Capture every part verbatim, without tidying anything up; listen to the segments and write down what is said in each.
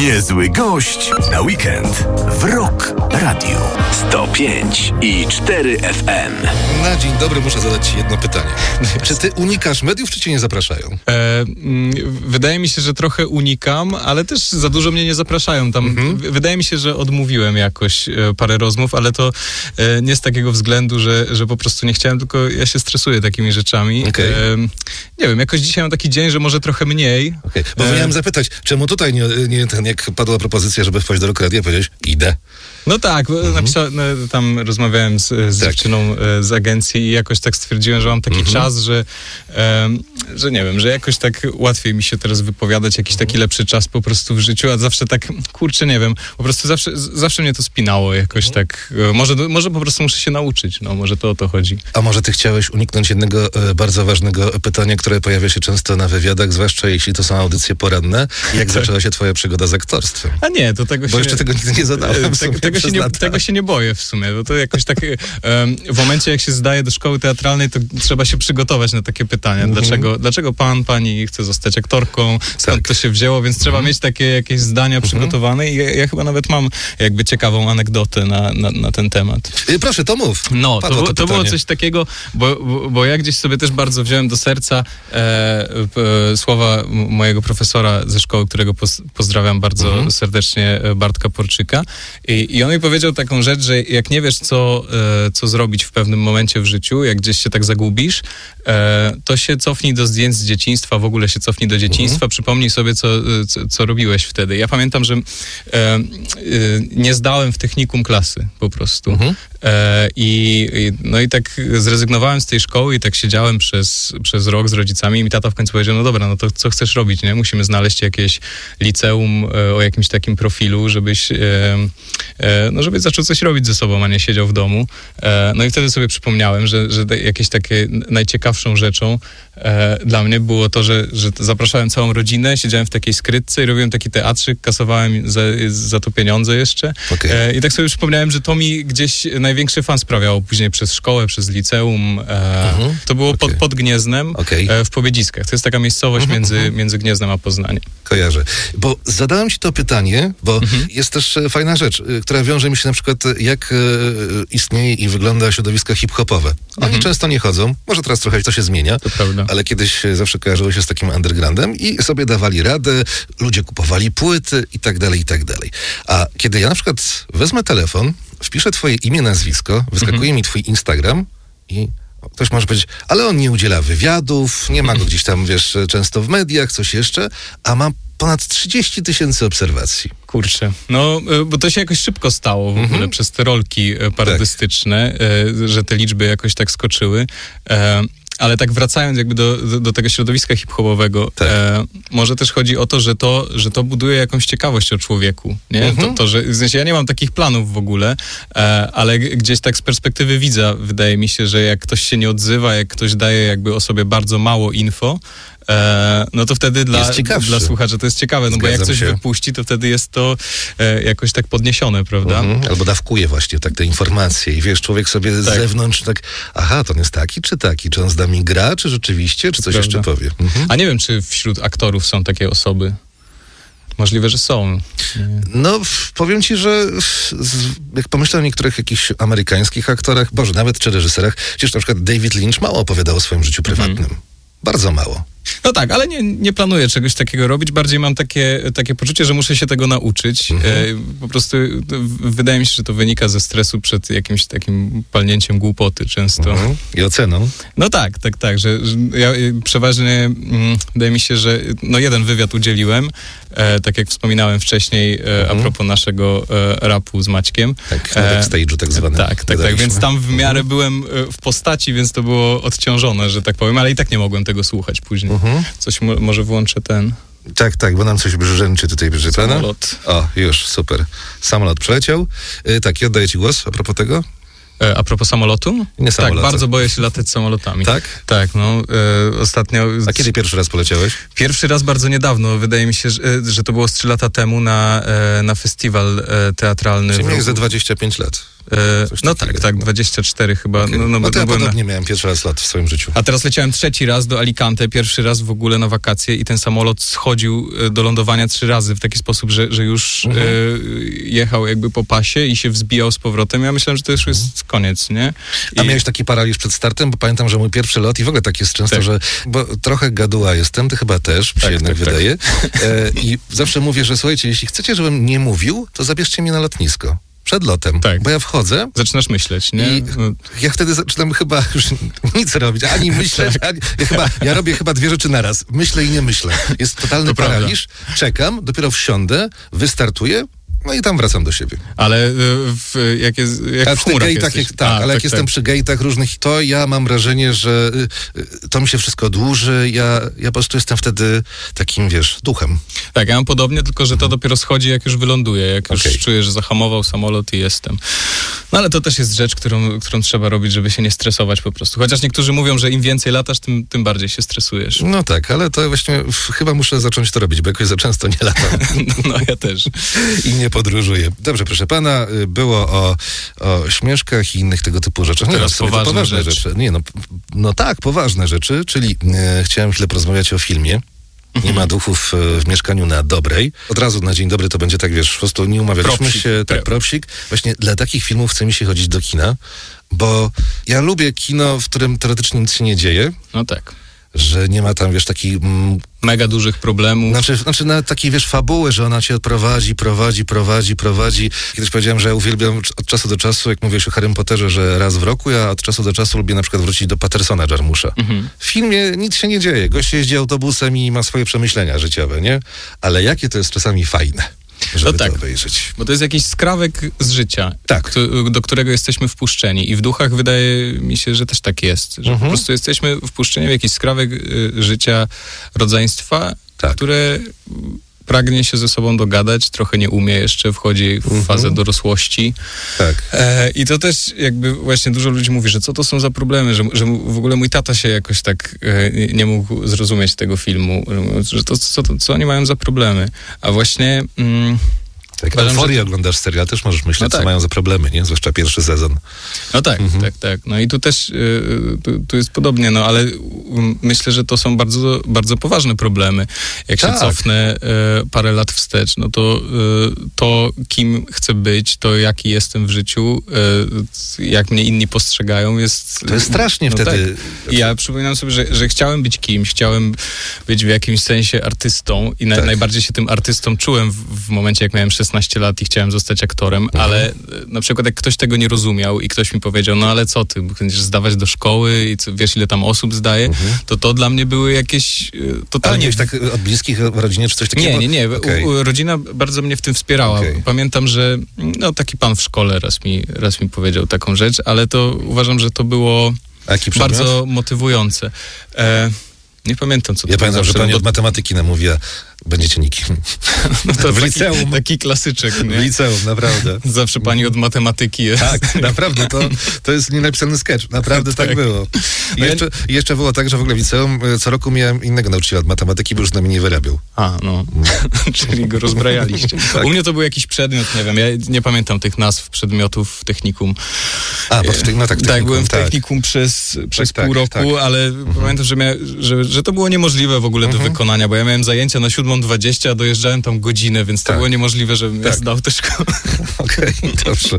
Niezły gość na weekend w Rock Radio. sto pięć i cztery F M. Na dzień dobry muszę zadać ci jedno pytanie. Czy ty unikasz mediów, czy cię nie zapraszają? E, m, wydaje mi się, że trochę unikam, ale też za dużo mnie nie zapraszają. Tam mhm. w, wydaje mi się, że odmówiłem jakoś e, parę rozmów, ale to e, nie z takiego względu, że, że po prostu nie chciałem, tylko ja się stresuję takimi rzeczami. Okay. E, nie wiem, jakoś dzisiaj mam taki dzień, że może trochę mniej. Okay. Bo e, miałem zapytać, czemu tutaj nie, nie ten, jak padła propozycja, żeby wpaść do Rock Radia, powiedziałeś, idę. No tak, mhm. napisa- no, tam rozmawiałem z, z tak. dziewczyną e, z agencji i jakoś tak stwierdziłem, że mam taki mhm. czas, że, e, że nie wiem, że jakoś tak łatwiej mi się teraz wypowiadać, jakiś taki lepszy czas po prostu w życiu, a zawsze tak, kurczę, nie wiem, po prostu zawsze, zawsze mnie to spinało jakoś mhm. tak, e, może, może po prostu muszę się nauczyć, no może to o to chodzi. A może ty chciałeś uniknąć jednego e, bardzo ważnego pytania, które pojawia się często na wywiadach, zwłaszcza jeśli to są audycje poranne, jak zaczęła się twoja przygoda z aktorstwem? A nie, to tego Bo się... Bo jeszcze tego nigdy nie zadałem. Tego, tego, się nie, tego się nie boję w sumie, bo to jakoś tak um, w momencie, jak się zdaje do szkoły teatralnej, to trzeba się przygotować na takie pytania. Mm-hmm. Dlaczego, dlaczego pan, pani chce zostać aktorką? Skąd tak. to się wzięło? Więc trzeba mm-hmm. mieć takie jakieś zdania mm-hmm. przygotowane i ja, ja chyba nawet mam jakby ciekawą anegdotę na, na, na ten temat. I proszę, to mów. No, to, to, to było coś takiego, bo, bo, bo ja gdzieś sobie też bardzo wziąłem do serca e, e, słowa mojego profesora ze szkoły, którego poz, pozdrawiam bardzo mm-hmm. serdecznie, Bartka Porczyka. I, I on mi powiedział taką rzecz, że jak nie wiesz, co, e, co zrobić w pewnym momencie w życiu, jak gdzieś się tak zagubisz, e, to się cofnij do zdjęć z dzieciństwa, w ogóle się cofnij do dzieciństwa, mhm. przypomnij sobie, co, co, co robiłeś wtedy. Ja pamiętam, że e, e, nie zdałem w technikum klasy po prostu. Mhm. E, i, no i tak zrezygnowałem z tej szkoły i tak siedziałem przez, przez rok z rodzicami i mi tata w końcu powiedział, no dobra, no to co chcesz robić, nie? Musimy znaleźć jakieś liceum e, o jakimś takim profilu, żebyś, e, e, no żebyś zaczął coś robić ze sobą, a nie siedział w domu. E, no i wtedy sobie przypomniałem, że, że jakieś takie najciekawszą rzeczą e, dla mnie było to, że, że zapraszałem całą rodzinę, siedziałem w takiej skrytce i robiłem taki teatrzyk, kasowałem za, za to pieniądze jeszcze. Okay. E, I tak sobie przypomniałem, że to mi gdzieś największy fan sprawiało później przez szkołę, przez liceum. E, mhm. To było okay. pod, pod Gniezdnem, okay. e, w Pobiedziskach. To jest taka miejscowość mhm. między, między Gniezdnem a Poznaniem. Kojarzę. Bo zadałem ci to pytanie, bo mhm. jest też fajna rzecz, która wiąże mi się na przykład, jak e, istnieje i wygląda środowisko hip-hopowe. Oni mhm. często nie chodzą, może teraz trochę to się zmienia, to prawda. Ale kiedyś zawsze kojarzyło się z takim undergroundem i sobie dawali radę, ludzie kupowali płyty i tak dalej, i tak dalej. A kiedy ja na przykład wezmę telefon, wpiszę twoje imię, nazwisko, wyskakuje mhm. mi twój Instagram i ktoś może powiedzieć, ale on nie udziela wywiadów, nie ma go gdzieś tam, wiesz, często w mediach, coś jeszcze, a ma ponad trzydzieści tysięcy obserwacji. Kurczę, no bo to się jakoś szybko stało w mm-hmm. ogóle przez te rolki parodystyczne, tak. że te liczby jakoś tak skoczyły. Ale tak wracając jakby do, do, do tego środowiska hip-hopowego, tak. e, może też chodzi o to, że to, że to buduje jakąś ciekawość o człowieku, nie? Mhm. To, to, że, w sensie ja nie mam takich planów w ogóle, e, ale gdzieś tak z perspektywy widza wydaje mi się, że jak ktoś się nie odzywa, jak ktoś daje jakby o sobie bardzo mało info, E, no to wtedy dla, dla słuchacza to jest ciekawe, no Zgadzam bo jak coś się. wypuści, to wtedy jest to e, jakoś tak podniesione, prawda? Mhm. Albo dawkuje właśnie tak te informacje i wiesz, człowiek sobie tak. z zewnątrz tak, aha, to on jest taki czy taki, czy on z nami gra, czy rzeczywiście, czy coś prawda. jeszcze powie. Mhm. A nie wiem, czy wśród aktorów są takie osoby. Możliwe, że są. No, powiem ci, że z, jak pomyślę o niektórych jakichś amerykańskich aktorach, Boże, nawet czy reżyserach, przecież na przykład David Lynch mało opowiadał o swoim życiu prywatnym. Mhm. Bardzo mało. No tak, ale nie, nie planuję czegoś takiego robić. Bardziej mam takie, takie poczucie, że muszę się tego nauczyć. Mhm. E, po prostu wydaje mi się, że to wynika ze stresu przed jakimś takim palnięciem głupoty często. Mhm. I oceną. No tak, tak, tak. Że, że ja przeważnie mm, wydaje mi się, że no jeden wywiad udzieliłem, e, tak jak wspominałem wcześniej, e, mhm. a propos naszego e, rapu z Maćkiem. Tak, na backstage'u tak zwanym. Tak, tak, tak. Więc tam w miarę mhm. byłem w postaci, więc to było odciążone, że tak powiem, ale i tak nie mogłem tego słuchać później. Mhm. Coś mo- może włączę ten... Tak, tak, bo nam coś brzęczy tutaj, proszę pana. Samolot. O, już, super. Samolot przeleciał. Yy, tak, ja oddaję ci głos a propos tego. E, a propos samolotu? Nie samolotu. Tak, bardzo boję się latać samolotami. Tak? Tak, no e, ostatnio... A kiedy pierwszy raz poleciałeś? Pierwszy raz bardzo niedawno. Wydaje mi się, że, że to było z trzy lata temu na, e, na festiwal e, teatralny. Czyli miałeś za dwadzieścia pięć lat. E, no tak, tak, dwadzieścia cztery chyba. Okay. No, no, no to ja byłem podobnie na... miałem pierwszy raz lat w swoim życiu. A teraz leciałem trzeci raz do Alicante, pierwszy raz w ogóle na wakacje i ten samolot schodził do lądowania trzy razy w taki sposób, że, że już mhm. e, jechał jakby po pasie i się wzbijał z powrotem. Ja myślałem, że to już mhm. jest koniec, nie? I... A miałeś taki paraliż przed startem? Bo pamiętam, że mój pierwszy lot i w ogóle tak jest często, tak. że bo trochę gaduła jestem, ty chyba też, mi się tak, jednak tak, wydaje. Tak. E, I zawsze mówię, że słuchajcie, jeśli chcecie, żebym nie mówił, to zabierzcie mnie na lotnisko. Przed lotem, tak. bo ja wchodzę. Zaczynasz myśleć, nie? I ja wtedy zaczynam chyba już nic robić, ani myśleć, ani, ja, chyba, ja robię chyba dwie rzeczy naraz. Myślę i nie myślę. Jest totalny to paraliż. Prawda. Czekam, dopiero wsiądę, wystartuję, no i tam wracam do siebie. Ale w, jak jest, jak A w chmurach gate'ach, jesteś. jak, tak, A, ale tak, jak jestem tak. przy gate'ach różnych, to ja mam wrażenie, że y, to mi się wszystko dłuży, ja, ja po prostu jestem wtedy takim, wiesz, duchem. Tak, ja mam podobnie, tylko że to dopiero schodzi, jak już wyląduję, jak Okay. już czuję, że zahamował samolot i jestem. No ale to też jest rzecz, którą, którą trzeba robić, żeby się nie stresować po prostu. Chociaż niektórzy mówią, że im więcej latasz, tym, tym bardziej się stresujesz. No tak, ale to właśnie f, chyba muszę zacząć to robić, bo jakoś za często nie latam. No ja też. I nie podróżuję. Dobrze, proszę pana, było o, o śmieszkach i innych tego typu rzeczach. Nie, Teraz no, poważne, poważne rzeczy. rzeczy. Nie, no, no tak, poważne rzeczy, czyli e, chciałem chwilę porozmawiać o filmie. Nie ma duchów w mieszkaniu na Dobrej. Od razu na dzień dobry to będzie tak, wiesz, po prostu nie umawialiśmy propsik. się. Tak, propsik. Właśnie dla takich filmów chce mi się chodzić do kina, bo ja lubię kino, w którym teoretycznie nic się nie dzieje. No tak. Że nie ma tam, wiesz, taki... Mm, mega dużych problemów. Znaczy, znaczy nawet takiej, wiesz, fabuły, że ona cię prowadzi, prowadzi, prowadzi, prowadzi. Kiedyś powiedziałem, że ja uwielbiam od czasu do czasu, jak mówiłeś o Harrym Potterze, że raz w roku, ja od czasu do czasu lubię na przykład wrócić do Pattersona Jarmusza. Mhm. W filmie nic się nie dzieje. Gość jeździ autobusem i ma swoje przemyślenia życiowe, nie? Ale jakie to jest czasami fajne, żeby no tak, to obejrzeć. Bo to jest jakiś skrawek z życia, tak. do, do którego jesteśmy wpuszczeni. I w duchach wydaje mi się, że też tak jest. Że mhm. po prostu jesteśmy wpuszczeni w jakiś skrawek y, życia rodzeństwa, tak. które pragnie się ze sobą dogadać, trochę nie umie jeszcze, wchodzi w mhm. fazę dorosłości. Tak. E, I to też jakby właśnie dużo ludzi mówi, że co to są za problemy, że, że w ogóle mój tata się jakoś tak e, nie mógł zrozumieć tego filmu, że to co, to, co oni mają za problemy. A właśnie... Mm, Jak Euforię że... oglądasz serial, też możesz myśleć, no tak. co mają za problemy, nie? Zwłaszcza pierwszy sezon. No tak, mhm. tak, tak. No i tu też y, tu, tu jest podobnie, no ale y, myślę, że to są bardzo, bardzo poważne problemy. Jak tak. się cofnę y, parę lat wstecz, no to y, to, kim chcę być, to jaki jestem w życiu, y, jak mnie inni postrzegają, jest... To jest strasznie no wtedy... Tak. I ja przypominam sobie, że, że chciałem być kimś, chciałem być w jakimś sensie artystą i na, tak. najbardziej się tym artystą czułem w, w momencie, jak miałem szesnaście lat i chciałem zostać aktorem, mhm. ale na przykład jak ktoś tego nie rozumiał i ktoś mi powiedział, no ale co ty, będziesz zdawać do szkoły i co, wiesz ile tam osób zdaje, mhm. to to dla mnie były jakieś totalnie... Ale nie tak od bliskich w rodzinie czy coś takiego? Nie, nie, nie. Okay. U, rodzina bardzo mnie w tym wspierała. Okay. Pamiętam, że no taki pan w szkole raz mi, raz mi powiedział taką rzecz, ale to uważam, że to było bardzo motywujące. E, nie pamiętam, co to Ja pamiętam, zawsze, że pani bo... od matematyki namówiła, będziecie nikim. No to w taki, liceum. Taki klasyczek, nie? W liceum, naprawdę. Zawsze pani od matematyki jest. Tak, naprawdę, to, to jest nienapisany sketch. Naprawdę tak, tak było. I no jeszcze, ja... jeszcze było tak, że w ogóle w liceum co roku miałem innego nauczyciela od matematyki, bo już na mnie nie wyrabiał. A, no. Czyli go rozbrajaliście. Tak. U mnie to był jakiś przedmiot, nie wiem, ja nie pamiętam tych nazw przedmiotów w technikum. A, bo w te, no tak, w tak, byłem w technikum tak. przez, przez tak, pół tak, roku, tak. ale mhm. pamiętam, że, mia, że, że to było niemożliwe w ogóle mhm. do wykonania, bo ja miałem zajęcia na siódmą dwadzieścia, a dojeżdżałem tam godzinę, więc to tak. było niemożliwe, żebym tak. ja zdał tę szkołę. Okej, okay, dobrze.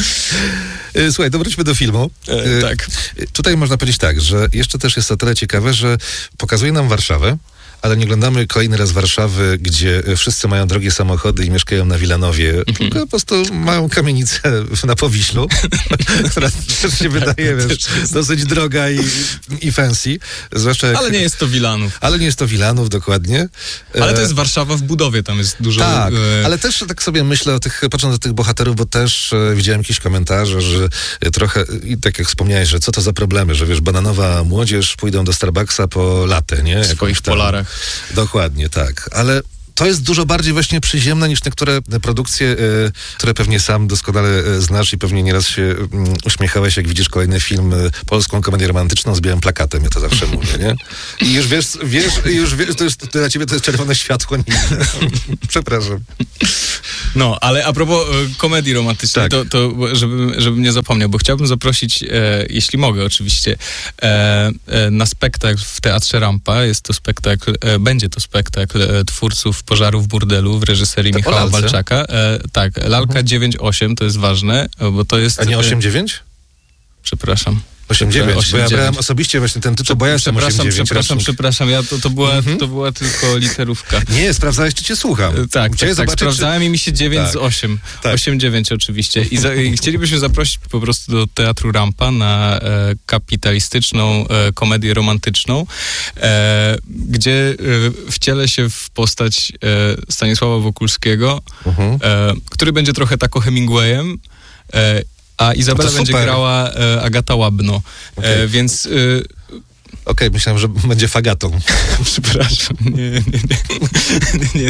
Słuchaj, to wróćmy do filmu. E, tak. Tutaj można powiedzieć tak, że jeszcze też jest o tyle ciekawe, że pokazuje nam Warszawę, ale nie oglądamy kolejny raz Warszawy, gdzie wszyscy mają drogie samochody i mieszkają na Wilanowie, mm-hmm. tylko po prostu mają kamienicę na Powiślu, która też się wydaje, wiesz, dosyć droga i, i fancy. Zwłaszcza jak... Ale nie jest to Wilanów. Ale nie jest to Wilanów, dokładnie. Ale to jest Warszawa w budowie, tam jest dużo... Tak, ale też tak sobie myślę o tych, patrząc na tych bohaterów, bo też e, widziałem jakieś komentarze, że trochę, i tak jak wspomniałeś, że co to za problemy, że wiesz, bananowa młodzież pójdą do Starbucksa po latę, nie? W swoich tam, polarach. Dokładnie, tak. Ale to jest dużo bardziej właśnie przyziemne niż niektóre produkcje, y, które pewnie sam doskonale y, znasz i pewnie nieraz się y, uśmiechałeś, jak widzisz kolejny film, y, polską komedię romantyczną z białym plakatem, ja to zawsze mówię, nie? I już wiesz, wiesz, już wiesz, to jest to dla ciebie to jest czerwone światło, nie. Przepraszam. No, ale a propos e, komedii romantycznej, Tak. to, to żebym, żebym nie zapomniał, bo chciałbym zaprosić, e, jeśli mogę oczywiście, e, e, na spektakl w Teatrze Rampa. Jest to spektakl, e, będzie to spektakl e, twórców Pożaru w burdelu w reżyserii To o Michała lalce? Walczaka. E, tak, lalka dziewięć osiem, to jest ważne, bo to jest... A nie e, osiem dziewięć? Przepraszam. osiem dziewięć, bo ja osiem dziewięć. brałem osobiście właśnie ten tytuł, bo ja jestem osiem Przepraszam, dziewięć. przepraszam, rocznik. przepraszam, ja, to, to, była, Mhm. to była tylko literówka. Nie, sprawdzałeś, czy cię słucham. Tak, tak, Chciałem tak, zobaczyć, sprawdzałem i mi się dziewięć Tak. z osiem. Tak. osiem dziewięć oczywiście. I, za, I chcielibyśmy zaprosić po prostu do Teatru Rampa na e, kapitalistyczną e, komedię romantyczną, e, gdzie e, wcielę się w postać e, Stanisława Wokulskiego, Mhm. e, który będzie trochę tako Hemingwayem, e, a Izabela to będzie super. grała e, Agata Łabno. Okej. E, więc... E, Okej, myślałem, że będzie fagatą. Przepraszam, nie, nie, nie. nie, nie.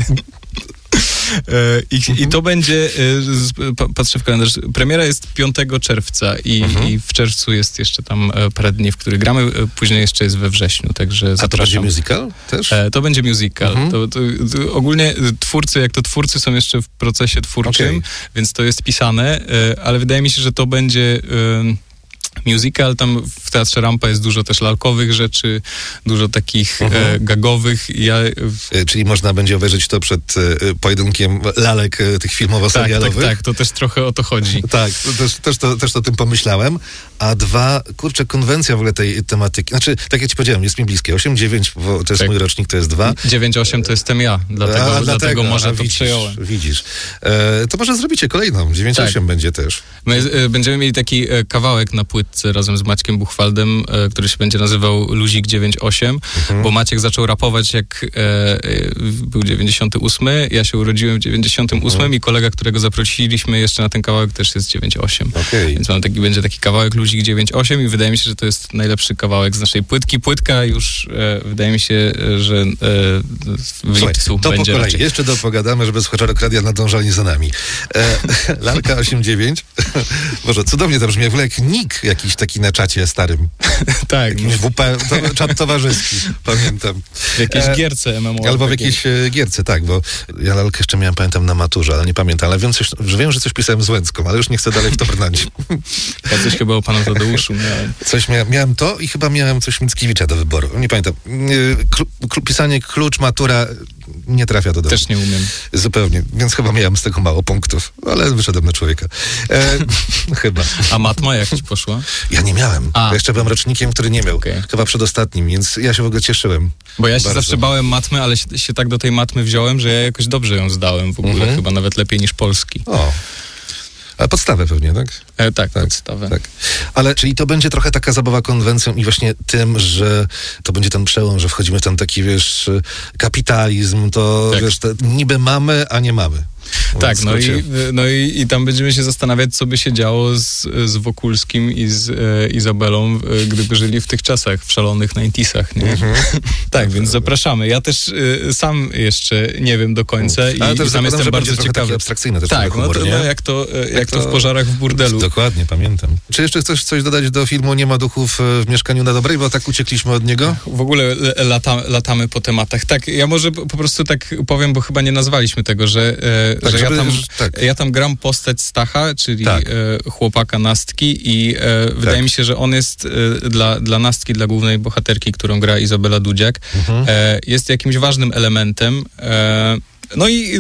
E, I, I to będzie, e, z, pa, patrzę w kalendarz, premiera jest piątego czerwca i, Mhm. i w czerwcu jest jeszcze tam e, parę dni, w których gramy, e, później jeszcze jest we wrześniu, także A to będzie zapraszam. musical też? E, To będzie musical. Mhm. To, to, to ogólnie e, twórcy, jak to twórcy są jeszcze w procesie twórczym, Okej. więc to jest pisane, e, ale wydaje mi się, że to będzie... E, musical, tam w Teatrze Rampa jest dużo też lalkowych rzeczy, dużo takich Mhm. e, gagowych. Ja, w, E, Czyli można będzie obejrzeć to przed e, pojedynkiem lalek e, tych tak, tak, filmowo-serialowych? tak, to też trochę o to chodzi. Tak, to też, też, to, też o tym pomyślałem. A dwa, kurczę, konwencja w ogóle tej tematyki. Znaczy, tak jak ci powiedziałem, jest mi bliskie. osiem dziewięć, bo to jest Tak. mój rocznik, to jest dwa. dziewięć osiem to jestem ja, dlatego, A, dlatego może a, to widzisz, przejąłem. Widzisz. E, to może zrobicie kolejną. dziewięć osiem Tak. będzie też. My e, będziemy mieli taki e, kawałek na płytce razem z Maćkiem Buchwaldem, e, który się będzie nazywał Luzik dziewięć osiem, Mhm. bo Maciek zaczął rapować jak e, e, był dziewięćdziesiąty ósmy, ja się urodziłem w dziewięćdziesiątym ósmym Mhm. i kolega, którego zaprosiliśmy jeszcze na ten kawałek też jest dziewięć osiem. Okej. Więc mam taki, będzie taki kawałek Luzik dziewięć osiem i wydaje mi się, że to jest najlepszy kawałek z naszej płytki. Płytka już e, wydaje mi się, e, że e, w Słuchaj, lipcu to po będzie kolei. raczej. Jeszcze dopogadamy, żeby słuchacze Radia nadążali za nami. E, Lalka osiem dziewięć. Boże, cudownie to brzmi, jak w ogóle jak nick jakiś taki na czacie starym. Tak, no, Jakiś W P, to, czat towarzyski, pamiętam. w jakiejś E, gierce M M O. Albo w takiej. jakiejś e, gierce, tak, bo ja lalkę jeszcze miałem, pamiętam, na maturze, ale nie pamiętam, ale wiem, coś, że wiem, że coś pisałem z Łęcką, ale już nie chcę dalej w to brnąć. Ja coś chyba o panu Tadeuszu miałem. Coś mia, miałem to i chyba miałem coś Mickiewicza do wyboru, nie pamiętam. E, Klu, klu, pisanie klucz, matura nie trafia do domu. Też nie umiem. Zupełnie, więc chyba miałem z tego mało punktów, ale wyszedłem na człowieka. E, chyba. A matma jak ci poszła? Ja nie miałem. A. Ja jeszcze byłem rocznikiem, który nie miał. Okej. Chyba przedostatnim, więc ja się w ogóle cieszyłem. Bo ja się Bardzo. zawsze bałem matmy, ale się, się tak do tej matmy wziąłem, że ja jakoś dobrze ją zdałem w ogóle, Mhm. chyba nawet lepiej niż polski. O. A podstawę pewnie, tak? E, tak, Tak, podstawę. Tak. Ale czyli to będzie trochę taka zabawa konwencją i właśnie tym, że to będzie ten przełom, że wchodzimy w ten taki, wiesz, kapitalizm, to Tak. wiesz, to niby mamy, a nie mamy. Tak, W no, i, skrócie. no i, i tam będziemy się zastanawiać, co by się działo z, z Wokulskim i z e, Izabelą, e, gdyby żyli w tych czasach, w szalonych dziewięćdziesiątych, nie? Mhm. Tak, więc zapraszamy. Ja też e, sam jeszcze nie wiem do końca i, Ale i też sam zakładam, jestem że bardzo będzie trochę ciekawy. takie abstrakcyjne też Tak, ten no, humor, to, nie? no jak to, e, jak Jak to w to- Pożarach w burdelu. Dokładnie, pamiętam. Czy jeszcze chcesz coś dodać do filmu Nie ma duchów e, w mieszkaniu na Dobrej, bo tak uciekliśmy od niego? W ogóle e, lata, latamy po tematach. Tak, ja może po po prostu tak powiem, bo chyba nie nazwaliśmy tego, że, e, Tak, że żeby- ja, tam, że- tak. ja tam gram postać Stacha, czyli Tak. e, chłopaka Nastki i e, wydaje mi się, że on jest e, dla, dla Nastki, dla głównej bohaterki, którą gra Izabela Dudziak, Mhm. e, jest jakimś ważnym elementem. E, no i e,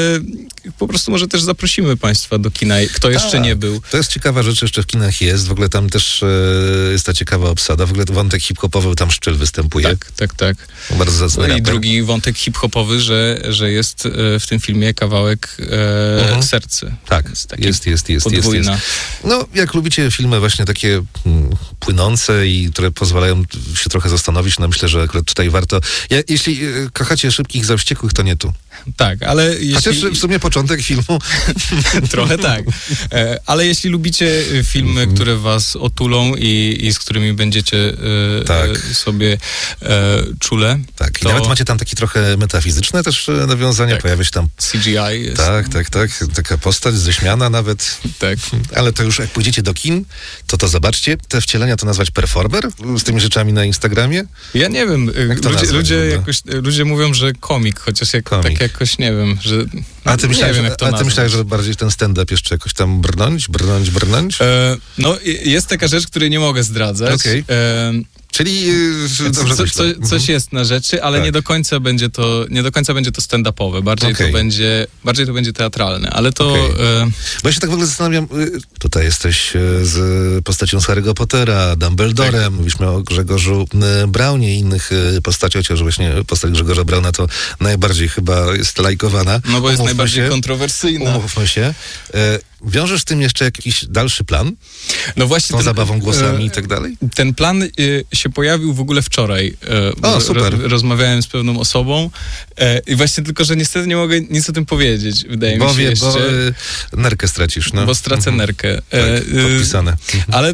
po prostu może też zaprosimy państwa do kina, kto jeszcze Tak. nie był. To jest ciekawa rzecz, jeszcze w kinach jest. W ogóle tam też e, jest ta ciekawa obsada. W ogóle wątek hip-hopowy, tam Szczyl występuje. Tak, tak, tak. Bardzo zacny No i raper. drugi wątek hip-hopowy, że, że jest e, w tym filmie kawałek e, Mhm. sercy. Tak, Jest taki jest, jest, jest, jest, podwójna. jest. No, jak lubicie filmy właśnie takie mm, płynące i które pozwalają się trochę zastanowić, no myślę, że akurat tutaj warto. Ja, jeśli e, kochacie Szybkich za Wściekłych, to nie tu. Tak, ale jeśli... Chociaż w sumie początek filmu. Trochę tak. E, ale jeśli lubicie e, filmy, Mhm. które was otulą i, i z którymi będziecie e, Tak. e, sobie e, czule, Tak, i to nawet macie tam takie trochę metafizyczne też e, nawiązania. Tak. Pojawia się tam. C G I jest. Tak, tak, tak. Taka postać ze śmiana nawet. tak. Ale to już jak pójdziecie do kin, to to zobaczcie. Te wcielenia to nazwać performer z tymi rzeczami na Instagramie? Ja nie wiem, e, Jak to ludzie, nazwać w ludzie ogóle? jakoś, e, ludzie mówią, że komik, chociaż jak, Komik. tak jakoś, nie wiem, że... A ty myślałeś, nie wiem, jak to a ty nazwać. myślałeś, że bardziej ten stand-up jeszcze jakoś tam brnąć, brnąć, brnąć? E, no, jest taka rzecz, której nie mogę zdradzać. Okej. E, Czyli yy, dobrze co, myślę. co, coś jest na rzeczy, ale Tak. nie do końca będzie to, nie do końca będzie to stand-upowe. Bardziej Okej. to będzie, bardziej to będzie teatralne, ale to... Okej. E, Bo ja się tak w ogóle zastanawiam, y, tutaj jesteś y, z postacią z Harry'ego Pottera, Dumbledorem, Tak. mówiliśmy o Grzegorzu y, Braunie i innych y, postaciach, chociaż właśnie postać Grzegorza Brauna to najbardziej chyba jest lajkowana. no bo jest Umówmy najbardziej się, kontrowersyjna. Umówmy się. Y, Wiążesz z tym jeszcze jakiś dalszy plan? No Z właśnie... tą ten- zabawą głosami e, i tak dalej? Ten plan y, się pojawił w ogóle wczoraj. E, O, super. Ro, rozmawiałem z pewną osobą e, i właśnie tylko, że niestety nie mogę nic o tym powiedzieć, wydaje Bo mi się wie, jeszcze. bo y, nerkę stracisz. No. Bo stracę Mhm. nerkę. Tak, E, y, podpisane. ale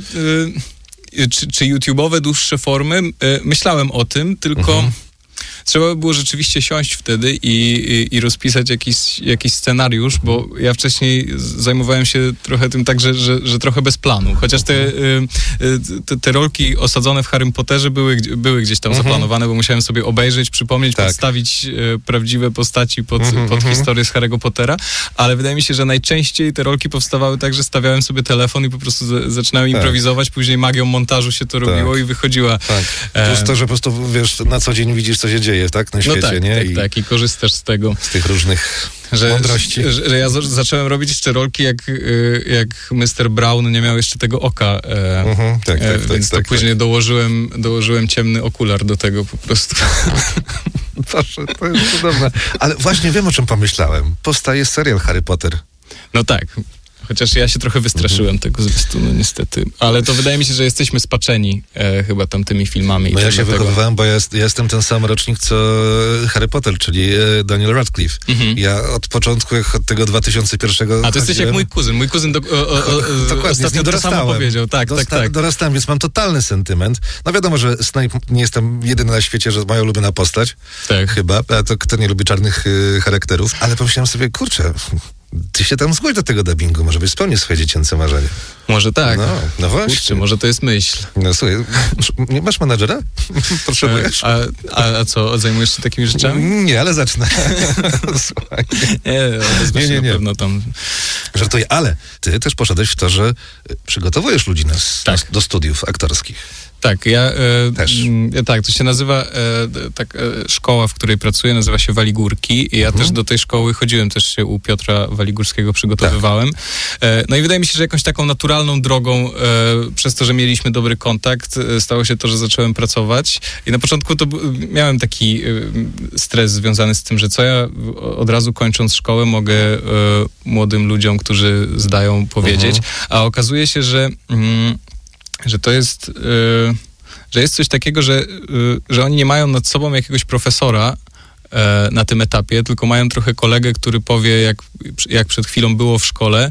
y, czy, czy YouTube'owe dłuższe formy? Y, myślałem o tym, tylko Mhm. trzeba by było rzeczywiście siąść wtedy i, i, i rozpisać jakiś, jakiś scenariusz, bo ja wcześniej z- zajmowałem się trochę tym tak, że, że, że trochę bez planu. Chociaż te, y, y, te, te rolki osadzone w Harrym Potterze były, gdzie- były gdzieś tam Mhm. zaplanowane, bo musiałem sobie obejrzeć, przypomnieć, Tak. podstawić y, prawdziwe postaci pod, Mhm, pod mhm. historię z Harry'ego Pottera, ale wydaje mi się, że najczęściej te rolki powstawały tak, że stawiałem sobie telefon i po prostu z, zaczynałem Tak. improwizować, później magią montażu się to robiło i wychodziła. Tak. E, Plus to, że po prostu wiesz, na co dzień widzisz, co się dzieje, tak? Na No świecie, tak, nie? tak, I tak, i korzystasz z tego. z tych różnych Że, mądrości. że, że ja z- zacząłem robić jeszcze rolki, jak, y, jak mister Brown nie miał jeszcze tego oka, e, Mhm, tak, e, tak, więc tak, to tak, później dołożyłem, dołożyłem ciemny okular do tego po prostu. Proszę, to jest cudowne. Ale właśnie wiem, o czym pomyślałem. Powstaje serial Harry Potter. No tak, chociaż ja się trochę wystraszyłem tego zwiastunu niestety, ale to wydaje mi się, że jesteśmy spaczeni e, chyba tamtymi filmami. No i ja to się dlatego- wychowywałem, bo ja, jest, ja jestem ten sam rocznik, co Harry Potter, czyli e, Daniel Radcliffe. Mhm. Ja od początku, jak od tego dwa tysiące pierwszego A to jesteś jak mój kuzyn. Mój kuzyn do, o, o, o, Dokładnie, z nim ostatnio to samo dorastałem. powiedział. Tak, tak, Dosta- tak. Dorastałem, więc mam totalny sentyment. No wiadomo, że Snape nie jestem jedyny na świecie, że moja ulubiona postać. tak. Chyba. A to kto nie lubi czarnych y, charakterów. Ale pomyślałem sobie, kurczę, ty się tam zgłoś do tego dubbingu, może byś spełnił swoje dziecięce marzenie. Może tak. No, no właśnie. Kurczę, może to jest myśl. No słuchaj, nie masz menadżera? Potrzebujesz? A, a, a co, zajmujesz się takimi rzeczami? Nie, ale zacznę. Słuchaj. Nie, odezwę Nie, się nie, nie. na pewno tam. Żartuję, ale ty też poszedłeś w to, że y, przygotowujesz ludzi na, Tak. do studiów aktorskich. Tak, ja e, Też. m, e, tak, to się nazywa e, d- tak, e, szkoła, w której pracuję, nazywa się Waligórki i ja Mhm. też do tej szkoły chodziłem, też się u Piotra Waligórskiego przygotowywałem. E, no i wydaje mi się, że jakąś taką naturalną drogą, e, przez to, że mieliśmy dobry kontakt, e, stało się to, że zacząłem pracować i na początku to b- miałem taki e, stres związany z tym, że co ja w- od razu kończąc szkołę mogę e, młodym ludziom, którzy zdają, powiedzieć, a okazuje się, że mm, że to jest, y, że jest coś takiego, że, y, że oni nie mają nad sobą jakiegoś profesora e, na tym etapie, tylko mają trochę kolegę, który powie, jak, jak przed chwilą było w szkole.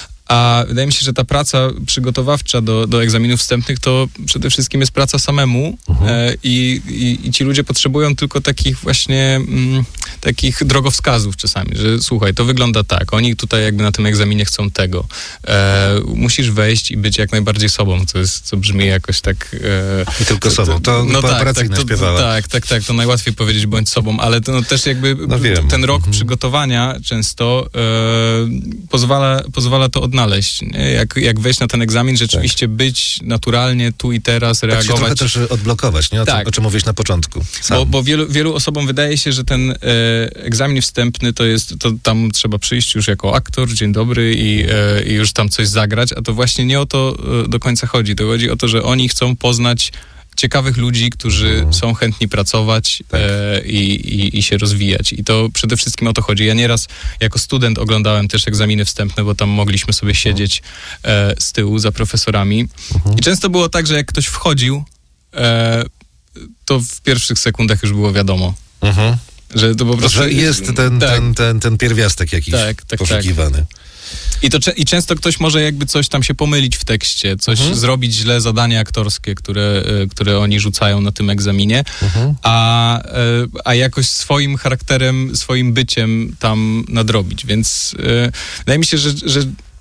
A wydaje mi się, że ta praca przygotowawcza do, do egzaminów wstępnych to przede wszystkim jest praca samemu e, i, i, i ci ludzie potrzebują tylko takich właśnie mm, takich drogowskazów czasami, że słuchaj, to wygląda tak, oni tutaj jakby na tym egzaminie chcą tego. E, musisz wejść i być jak najbardziej sobą, co, jest, co brzmi jakoś tak... E, I tylko sobą. To no tak, tak, operacyjna to, śpiewała. tak, tak, tak, to najłatwiej powiedzieć bądź sobą, ale to no, też jakby No wiem. ten rok Mhm. przygotowania często e, pozwala, pozwala to odnaleźć. Nie? Jak, jak wejść na ten egzamin, rzeczywiście być naturalnie tu i teraz, Tak się trochę reagować. też odblokować, nie? O, Tak. czym, o czym mówiłeś na początku. Sam. Bo, bo wielu, wielu osobom wydaje się, że ten e, egzamin wstępny to jest, to tam trzeba przyjść już jako aktor, dzień dobry i, e, i już tam coś zagrać, a to właśnie nie o to e, do końca chodzi. To chodzi o to, że oni chcą poznać ciekawych ludzi, którzy Mhm. są chętni pracować Tak. e, i, i, i się rozwijać. I to przede wszystkim o to chodzi. Ja nieraz jako student oglądałem też egzaminy wstępne, bo tam mogliśmy sobie siedzieć e, z tyłu za profesorami. Mhm. I często było tak, że jak ktoś wchodził, e, to w pierwszych sekundach już było wiadomo, Mhm. że to po prostu... Że jest ten, tak. ten, ten, ten pierwiastek jakiś Tak, tak, poszukiwany. I, to, cze- I często ktoś może jakby coś tam się pomylić w tekście, coś Mhm. zrobić źle, zadanie aktorskie, które, y, które oni rzucają na tym egzaminie, Mhm. a, y, a jakoś swoim charakterem, swoim byciem tam nadrobić. Więc y, wydaje mi się, że, że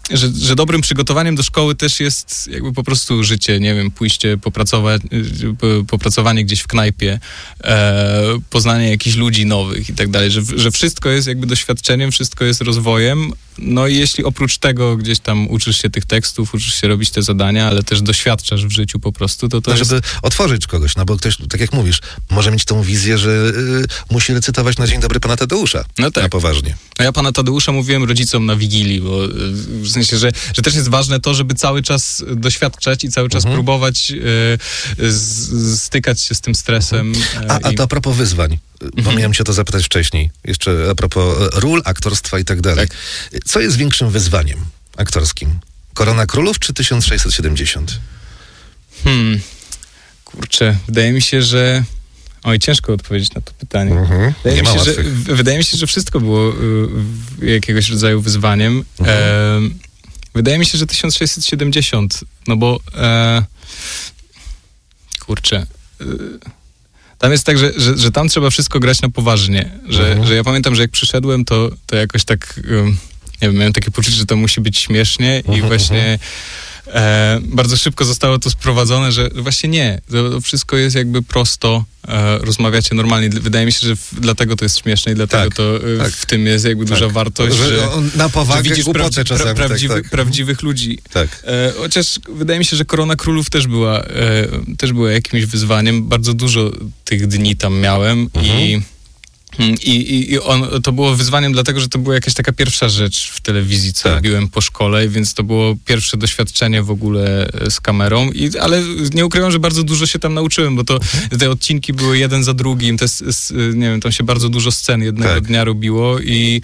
że, że dobrym przygotowaniem do szkoły też jest jakby po prostu życie, nie wiem, pójście, popracować, popracowanie gdzieś w knajpie, e, poznanie jakichś ludzi nowych i tak dalej, że, że wszystko jest jakby doświadczeniem, wszystko jest rozwojem. No i jeśli oprócz tego gdzieś tam uczysz się tych tekstów, uczysz się robić te zadania, ale też doświadczasz w życiu po prostu, to to no, jest... żeby otworzyć kogoś, no bo ktoś, tak jak mówisz, może mieć tą wizję, że y, musi recytować na Dzień Dobry Pana Tadeusza. No tak. Na poważnie. No ja Pana Tadeusza mówiłem rodzicom na Wigilii, bo y, w sensie, że, że też jest ważne to, żeby cały czas doświadczać i cały czas mhm. próbować y, z, stykać się z tym stresem. Mhm. A, a to a propos wyzwań. Bo mhm. miałem cię o to zapytać wcześniej. Jeszcze a propos ról, aktorstwa i tak dalej. Tak. Co jest większym wyzwaniem aktorskim? Korona Królów czy tysiąc sześćset siedemdziesiąt? Hmm. Kurczę, wydaje mi się, że... Oj, ciężko odpowiedzieć na to pytanie. Mhm. Wydaje, Nie mi ma się, że, łatwych. wydaje mi się, że wszystko było y, jakiegoś rodzaju wyzwaniem. Mhm. E, wydaje mi się, że tysiąc sześćset siedemdziesiąt, no bo e, kurczę... Y, Tam jest tak, że, że, że tam trzeba wszystko grać na poważnie. Że, mhm. że ja pamiętam, że jak przyszedłem, to, to jakoś tak, um, nie wiem, miałem takie poczucie, że to musi być śmiesznie i mhm. właśnie e, bardzo szybko zostało to sprowadzone, że właśnie nie. To, to wszystko jest jakby prosto, e, rozmawiacie normalnie. Wydaje mi się, że w, dlatego to jest śmieszne i dlatego tak, to e, tak. w tym jest jakby tak. duża wartość, że, że na powagę, że widzisz głupotę prawdzi- czasami. pra, prawdziwy, tak, tak. prawdziwych ludzi. Tak. E, chociaż wydaje mi się, że Korona Królów też była, e, też była jakimś wyzwaniem. Bardzo dużo tych dni tam miałem mhm. i I, i on, to było wyzwaniem dlatego, że to była jakaś taka pierwsza rzecz w telewizji, co tak. robiłem po szkole, więc to było pierwsze doświadczenie w ogóle z kamerą, I, ale nie ukrywam, że bardzo dużo się tam nauczyłem, bo to te odcinki były jeden za drugim, te, nie wiem, tam się bardzo dużo scen jednego tak. dnia robiło i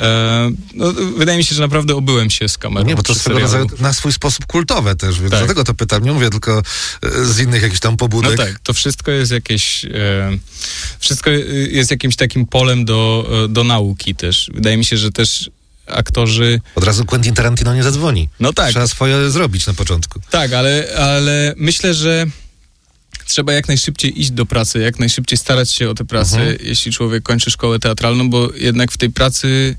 e, no, wydaje mi się, że naprawdę obyłem się z kamerą. Nie, bo to swego rodzaju na swój sposób kultowe też, więc tak. dlatego to pytam, nie mówię tylko z innych jakichś tam pobudek. No tak, to wszystko jest jakieś, e, wszystko jest jakimś takim polem do, do nauki też. Wydaje mi się, że też aktorzy... Od razu Quentin Tarantino nie zadzwoni. No tak. Trzeba swoje zrobić na początku. Tak, ale, ale myślę, że trzeba jak najszybciej iść do pracy, jak najszybciej starać się o tę pracę, mhm. jeśli człowiek kończy szkołę teatralną, bo jednak w tej pracy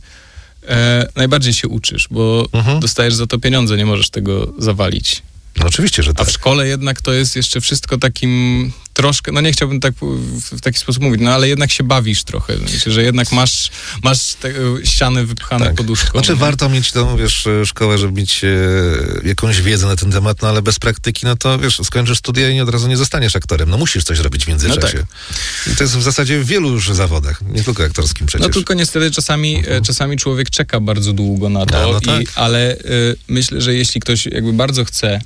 e, najbardziej się uczysz, bo mhm. dostajesz za to pieniądze, nie możesz tego zawalić. No oczywiście, że tak. A w szkole jednak to jest jeszcze wszystko takim troszkę, no nie chciałbym tak w taki sposób mówić, no ale jednak się bawisz trochę. Myślę, że jednak masz, masz te ściany wypchane tak. poduszką. Znaczy nie? warto mieć tą, wiesz, szkołę, żeby mieć e, jakąś wiedzę na ten temat, no ale bez praktyki, no to wiesz, skończysz studia i od razu nie zostaniesz aktorem. No musisz coś robić w międzyczasie. No tak. I to jest w zasadzie w wielu już zawodach, nie tylko aktorskim przecież. No tylko niestety czasami, mhm. czasami człowiek czeka bardzo długo na to, no, no tak. i, ale y, myślę, że jeśli ktoś jakby bardzo chce,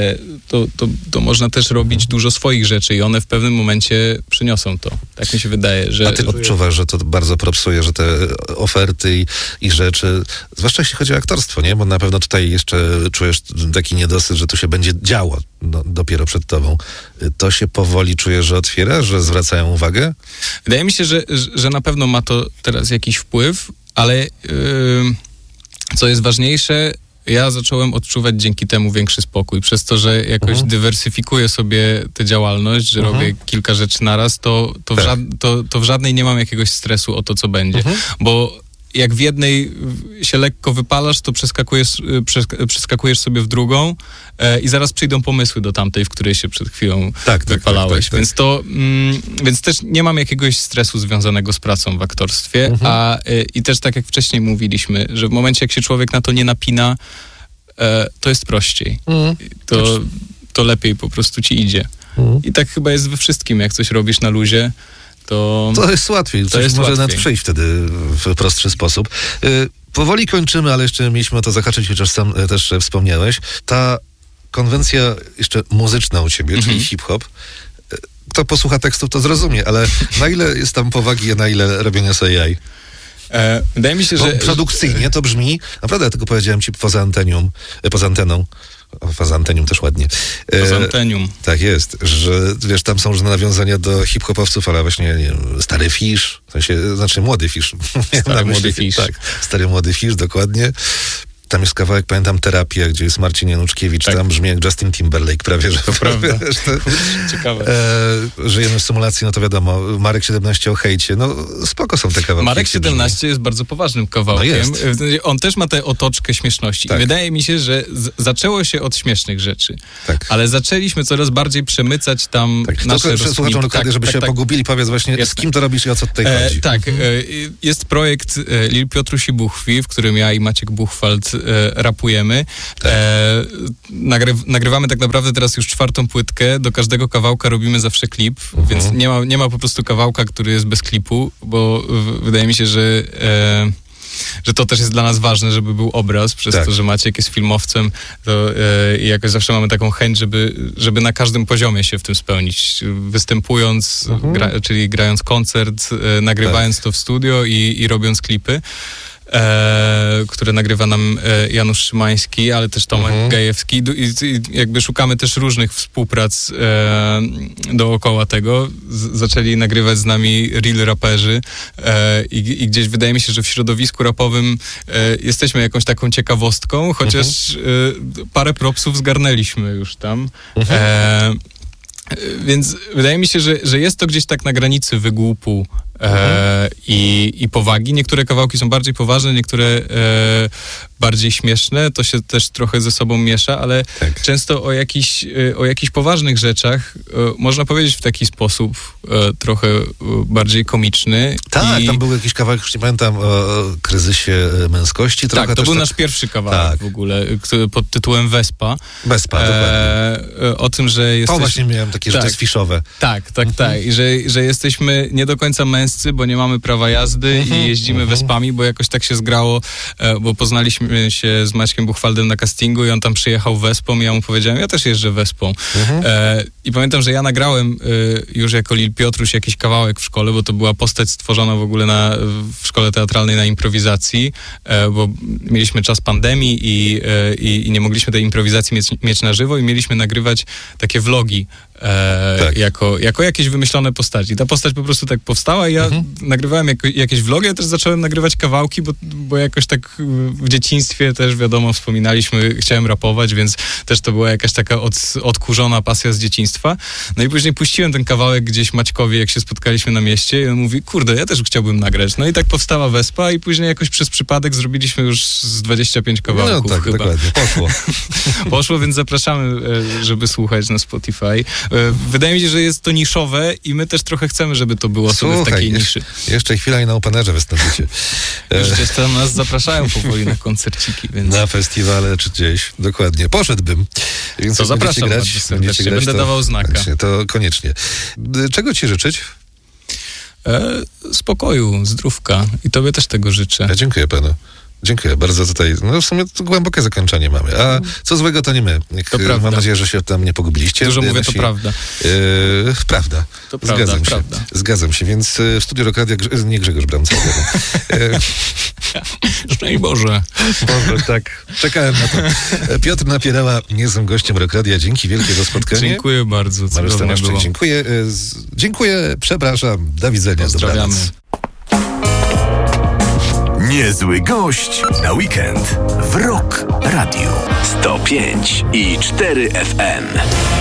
To, to, to można też robić dużo swoich rzeczy i one w pewnym momencie przyniosą to. Tak mi się wydaje, że... A ty odczuwasz, że to bardzo propsuje, że te oferty i, i rzeczy, zwłaszcza jeśli chodzi o aktorstwo, nie? Bo na pewno tutaj jeszcze czujesz taki niedosyt, że tu się będzie działo no, dopiero przed tobą. To się powoli czujesz, że otwiera, że zwracają uwagę? Wydaje mi się, że, że na pewno ma to teraz jakiś wpływ, ale yy, co jest ważniejsze, ja zacząłem odczuwać dzięki temu większy spokój. Przez to, że jakoś mhm. dywersyfikuję sobie tę działalność, że mhm. robię kilka rzeczy naraz, to, to, tak. w żad, to, to w żadnej nie mam jakiegoś stresu o to, co będzie. Mhm. Bo jak w jednej się lekko wypalasz, to przeskakujesz, przeskakujesz sobie w drugą e, i zaraz przyjdą pomysły do tamtej, w której się przed chwilą tak, wypalałeś. Tak, tak, tak, więc to, mm, więc też nie mam jakiegoś stresu związanego z pracą w aktorstwie, mhm. a e, i też tak jak wcześniej mówiliśmy, że w momencie, jak się człowiek na to nie napina, e, to jest prościej. Mhm. To, to lepiej po prostu ci idzie. Mhm. I tak chyba jest we wszystkim, jak coś robisz na luzie, To, to jest łatwiej. To jest może łatwiej. Nawet przejść wtedy w prostszy sposób. Yy, powoli kończymy, ale jeszcze mieliśmy o to zahaczyć, chociaż sam e, też e, wspomniałeś. Ta konwencja jeszcze muzyczna u ciebie, mm-hmm. czyli hip-hop, e, kto posłucha tekstów, to zrozumie, ale na ile jest tam powagi, a na ile robienia z A I? E, wydaje mi się, Bo że... produkcyjnie to brzmi, naprawdę ja tylko powiedziałem ci poza antenium, poza anteną, poza antenium też ładnie. Poza antenium. E, tak jest, że wiesz, tam są różne nawiązania do hip-hopowców, ale właśnie nie wiem, stary Fish, w sensie, znaczy młody Fish. Stary młody Fish. Tak, stary młody Fish, dokładnie. Tam jest kawałek, pamiętam, Terapia, gdzie jest Marcin Januszkiewicz, Tak. tam brzmi jak Justin Timberlake prawie, że To prawda. Wiesz, to, Ciekawe. e, żyjemy w symulacji, no to wiadomo, Marek siedemnaście o hejcie, no spoko są te kawałki. Marek jak się brzmi. siedemnaście jest bardzo poważnym kawałkiem. No jest. On też ma tę otoczkę śmieszności. Tak. I wydaje mi się, że z- zaczęło się od śmiesznych rzeczy. Tak. Ale zaczęliśmy coraz bardziej przemycać tam Tak, nasze to słuchaczom rozkminki. dokładnie, żeby tak, się tak, pogubili, powiedz właśnie, Jasne. z kim to robisz i o co tutaj E, chodzi. tak, e, jest projekt e, Lil Piotruś i Buchwi, w którym ja i Maciek Buchwald e, rapujemy. Tak. E, nagry, nagrywamy tak naprawdę teraz już czwartą płytkę. Do każdego kawałka robimy zawsze klip, Mhm. więc nie ma, nie ma po prostu kawałka, który jest bez klipu, bo w, wydaje mi się, że... E, że to też jest dla nas ważne, żeby był obraz, przez Tak. to, że Maciek jest filmowcem, to e, i jakoś zawsze mamy taką chęć, żeby, żeby na każdym poziomie się w tym spełnić. Występując, Mhm. gra, czyli grając koncert, e, nagrywając to w studio i, i robiąc klipy. E, które nagrywa nam e, Janusz Szymański, ale też Tomek Mhm. Gajewski. Du- I, I jakby szukamy też różnych współprac e, dookoła tego. Z, zaczęli nagrywać z nami real raperzy e, i, i gdzieś wydaje mi się, że w środowisku rapowym e, jesteśmy jakąś taką ciekawostką, chociaż e, parę propsów zgarnęliśmy już tam. E, Więc wydaje mi się, że, że jest to gdzieś tak na granicy wygłupu e, i, i powagi. Niektóre kawałki są bardziej poważne, niektóre e, bardziej śmieszne. To się też trochę ze sobą miesza, ale Tak. często o jakichś, e, o jakichś poważnych rzeczach e, można powiedzieć w taki sposób e, trochę e, bardziej komiczny. Tak, I, tam był jakiś kawałek, już nie pamiętam, o, o kryzysie e, męskości. Trochę tak, to też był tak, nasz pierwszy kawałek Tak. w ogóle, który pod tytułem Wespa. Bezpa, dokładnie. E, o tym, że To jesteś... właśnie miałem takie rzeczy tak. sfiszowe. Tak, tak, tak. I że, że jesteśmy nie do końca męscy, bo nie mamy prawa jazdy i jeździmy wespami, bo jakoś tak się zgrało, e, bo poznaliśmy się z Maćkiem Buchwaldem na castingu i on tam przyjechał wespą i ja mu powiedziałem, ja też jeżdżę wespą. E, I pamiętam, że ja nagrałem e, już jako Lil Piotruś jakiś kawałek w szkole, bo to była postać stworzona w ogóle na, w szkole teatralnej na improwizacji, e, bo mieliśmy czas pandemii i, e, i, i nie mogliśmy tej improwizacji mieć, mieć na żywo i mieliśmy nagrywać takie vlogi E, Tak. jako, jako jakieś wymyślone postaci. Ta postać po prostu tak powstała i ja nagrywałem jako, jakieś vlogi, ja też zacząłem nagrywać kawałki, bo, bo jakoś tak w dzieciństwie też wiadomo, wspominaliśmy, chciałem rapować, więc też to była jakaś taka od, odkurzona pasja z dzieciństwa. No i później puściłem ten kawałek gdzieś Maćkowi, jak się spotkaliśmy na mieście i on mówi, kurde, ja też chciałbym nagrać. No i tak powstała Wespa i później jakoś przez przypadek zrobiliśmy już z dwadzieścia pięć kawałków No tak, chyba. dokładnie, poszło. Poszło, więc zapraszamy, e, żeby słuchać na Spotify. E, Wydaje mi się, że jest to niszowe i my też trochę chcemy, żeby to było sobie w takiej Słuchaj, niszy. jeszcze, jeszcze chwila i na Openerze wystąpicie. E, Już gdzieś tam nas zapraszają powoli na koncerciki, więc... na festiwale czy gdzieś, dokładnie. Poszedłbym. Więc To jak zapraszam będziecie bardzo grać, serdecznie. będziecie grać, Będę to, dawał znaka. Właśnie, to koniecznie. D- Czego ci życzyć? E, spokoju, zdrówka i tobie też tego życzę. Ja dziękuję panu. Dziękuję bardzo tutaj. No w sumie to głębokie zakończenie mamy. A co złego to nie my. Jak, To prawda. Mam nadzieję, że się tam nie pogubiliście. Dużo E, mówię, to nasi- prawda. E, prawda. To prawda, Zgadzam się. prawda. Zgadzam się, więc e, w studiu Rokadia, Grze- nie Grzegorz Bramca. e, Szczęść Boże. Boże, tak. Czekałem na to. E, Piotr Napierała, nie jestem gościem Rokadia. Dzięki wielkie za spotkanie. Dziękuję bardzo, Mariusz cudownie Tomaszczyk, było. dziękuję. E, z- Dziękuję, przepraszam. Do widzenia. Pozdrawiamy. Dobranoc. Niezły gość na weekend w Rock Radio sto pięć i cztery F M.